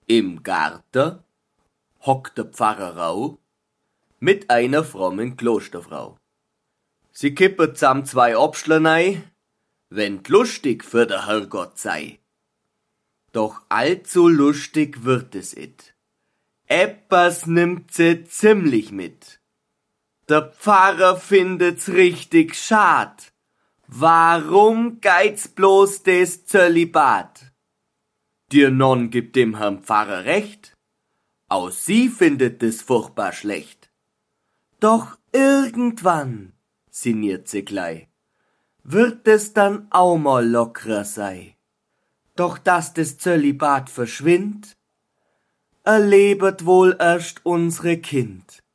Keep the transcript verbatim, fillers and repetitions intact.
Im Garten hockt der Pfarrer Rau mit einer frommen Klosterfrau. Sie kippen zamm zwei Obstler nei, wenn't lustig für der Herrgott sei. Doch allzu lustig wird es it. Eppers nimmt sie ziemlich mit. Der Pfarrer findet's richtig schad. Warum geht's bloß des Zölibat? Dir Non gibt dem Herrn Pfarrer recht. Auch sie findet es furchtbar schlecht. Doch irgendwann, sinniert sie gleich, wird es dann auch mal lockerer sei. Doch dass des Zölibat verschwindt, erlebet wohl erst unsere Kind.